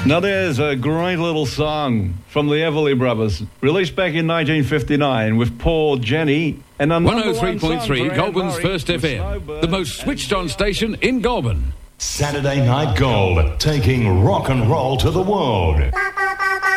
Now there's a great little song from the Everly Brothers, released back in 1959 with Paul, Jenny, and a 103.3 Goulburn's First FM, the most switched-on station in Goulburn. Saturday Night Gold, taking rock and roll to the world.